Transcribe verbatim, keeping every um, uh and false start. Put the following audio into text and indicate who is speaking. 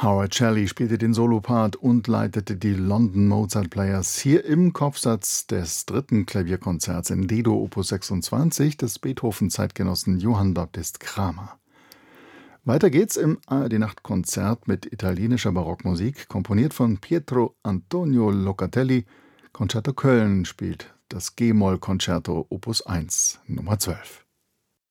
Speaker 1: Howard Shelley spielte den Solopart und leitete die London Mozart Players hier im Kopfsatz des dritten Klavierkonzerts in D-Dur Opus sechsundzwanzig des Beethoven-Zeitgenossen Johann Baptist Cramer. Weiter geht's im A R D-Nachtkonzert mit italienischer Barockmusik, komponiert von Pietro Antonio Locatelli. Concerto Köln spielt das G-Moll-Konzerto Opus eins, Nummer zwölf.